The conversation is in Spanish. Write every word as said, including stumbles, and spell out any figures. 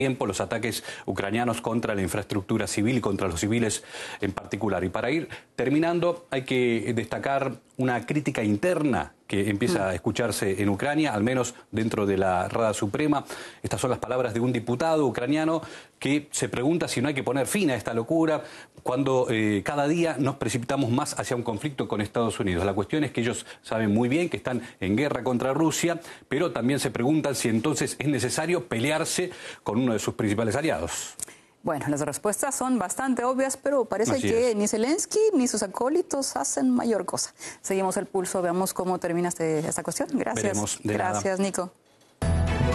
tiempo los ataques ucranianos contra la infraestructura civil y contra los civiles en particular. Y para ir terminando, hay que destacar una crítica interna que empieza a escucharse en Ucrania, al menos dentro de la Rada Suprema. Estas son las palabras de un diputado ucraniano que se pregunta si no hay que poner fin a esta locura cuando eh, cada día nos precipitamos más hacia un conflicto con Estados Unidos. La cuestión es que ellos saben muy bien que están en guerra contra Rusia, pero también se preguntan si entonces es necesario pelearse con uno de sus principales aliados. Bueno, las respuestas son bastante obvias, pero parece Así que es. ni Zelensky ni sus acólitos hacen mayor cosa. Seguimos el pulso, veamos cómo termina este, esta cuestión. Gracias. Veremos, de nada. Gracias, Nico.